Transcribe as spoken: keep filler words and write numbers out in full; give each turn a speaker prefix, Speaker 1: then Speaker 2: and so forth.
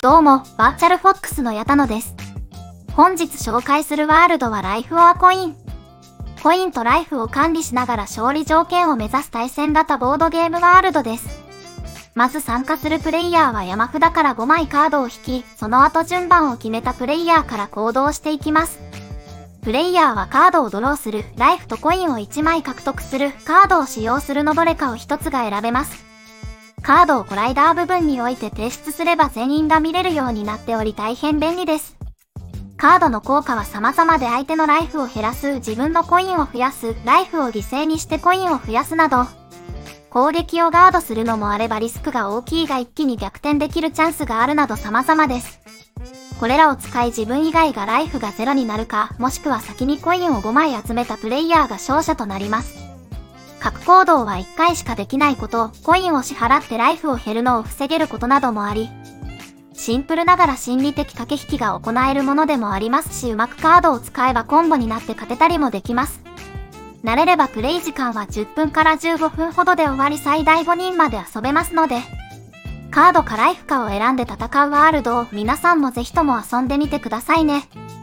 Speaker 1: どうも、バーチャルフォックスの矢田野です。本日紹介するワールドはライフ・オア・コイン。コインとライフを管理しながら勝利条件を目指す対戦型ボードゲームワールドです。まず参加するプレイヤーは山札からごまいカードを引き、その後順番を決めたプレイヤーから行動していきます。プレイヤーはカードをドローする、ライフとコインをいちまい獲得する、カードを使用するのどれかをひとつが選べます。カードをコライダー部分に置いて提出すれば全員が見れるようになっており大変便利です。カードの効果は様々で相手のライフを減らす、自分のコインを増やす、ライフを犠牲にしてコインを増やすなど、攻撃をガードするのもあればリスクが大きいが一気に逆転できるチャンスがあるなど様々です。これらを使い自分以外がライフがゼロになるか、もしくは先にコインをごまい集めたプレイヤーが勝者となります。各行動はいっかいしかできないこと、コインを支払ってライフを減るのを防げることなどもあり、シンプルながら心理的駆け引きが行えるものでもありますし、うまくカードを使えばコンボになって勝てたりもできます。慣れればプレイ時間はじゅっぷんからじゅうごふんほどで終わり最大ごにんまで遊べますので、カードかライフかを選んで戦うワールドを皆さんもぜひとも遊んでみてくださいね。